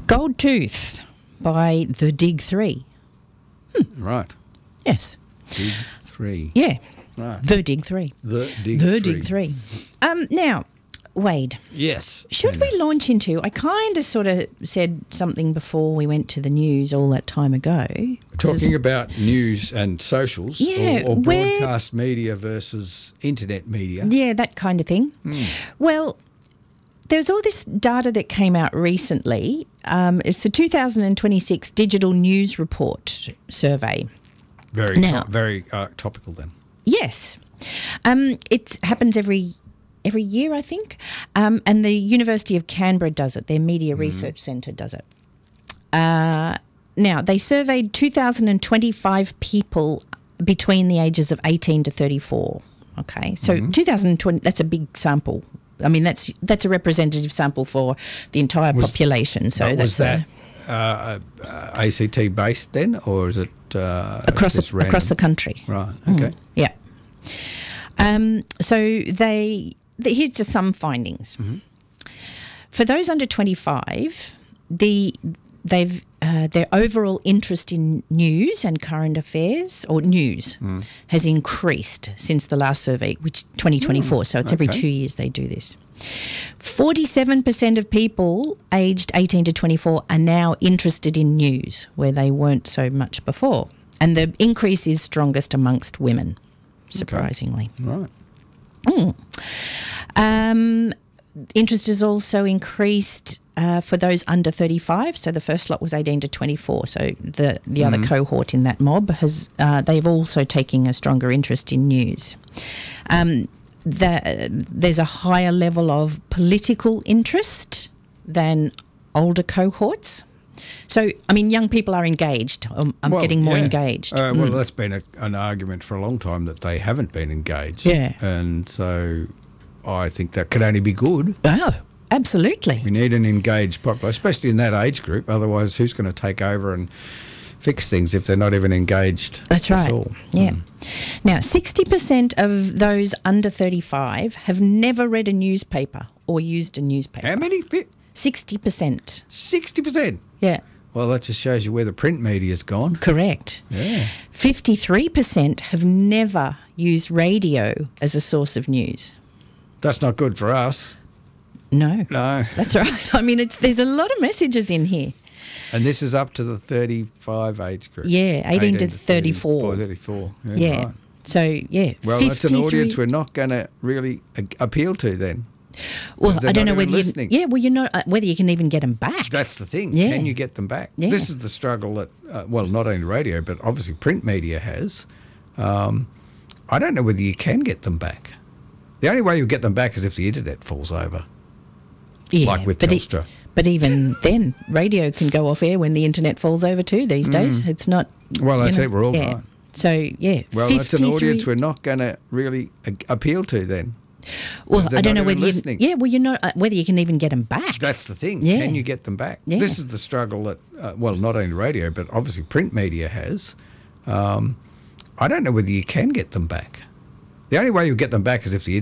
Gold Tooth by The Dig 3. Right. Yes. Dig 3. Yeah. Right. The Dig 3. The Dig The 3. Dig 3. Now, Wade, Yes. should we launch into, I kind of sort of said something before we went to the news all that time ago. Talking about news and socials, Yeah, or broadcast media versus internet media. Yeah, that kind of thing. Well, there's all this data that came out recently. It's the 2026 Digital News Report survey. Very topical then. Yes. It happens every year, I think. And the University of Canberra does it. Their Media Research Centre does it. Now, they surveyed 2,025 people between the ages of 18 to 34. Okay, so 2020, that's a big sample. I mean, that's a representative sample for the entire population. So was that ACT based then, or is it across the country? Right. Okay. Yeah. So here's just some findings. For those under 25, their overall interest in news and current affairs, or news, has increased since the last survey, which 2024. So it's every 2 years they do this. 47% of people aged 18 to 24 are now interested in news, where they weren't so much before. And the increase is strongest amongst women, surprisingly. Right. Interest has also increased for those under 35. So the first lot was 18 to 24. So the other cohort in that mob they've also taken a stronger interest in news. There's a higher level of political interest than older cohorts. So, I mean, young people are engaged. I'm getting more engaged. Well, that's been an argument for a long time that they haven't been engaged. Yeah. And so I think that could only be good. Oh, absolutely. We need an engaged population, especially in that age group. Otherwise, who's going to take over and fix things if they're not even engaged? That's right. At all? Yeah. Now, 60% of those under 35 have never read a newspaper or used a newspaper. How many? 60%. 60%? Yeah. Well, that just shows you where the print media's gone. Correct. Yeah. 53% have never used radio as a source of news. That's not good for us. No. No. That's right. I mean, there's a lot of messages in here. And this is up to the 35 age group. Yeah, 18 to 34. 34. Yeah. Right. So, yeah. Well, that's an audience we're not going to really appeal to then. Well, I don't know whether listening. whether you can even get them back. That's the thing. Yeah. Can you get them back? Yeah. This is the struggle that, not only radio, but obviously print media has. I don't know whether you can get them back. The only way you'll get them back is if the internet falls over, like with Telstra. But even then, radio can go off air when the internet falls over too these days. It's not... Well, that's it. We're all right. So, yeah. Well, that's an audience we're not going to really appeal to then. Well, I don't know whether listening. whether you can even get them back. That's the thing. Yeah. Can you get them back? Yeah. This is the struggle that, not only radio, but obviously print media has. I don't know whether you can get them back. The only way you'll get them back is if the